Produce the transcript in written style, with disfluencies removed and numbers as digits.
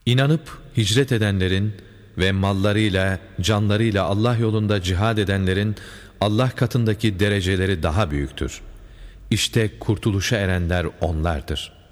İnanıp hicret edenlerin ve mallarıyla, canlarıyla Allah yolunda cihad edenlerin Allah katındaki dereceleri daha büyüktür. İşte kurtuluşa erenler onlardır.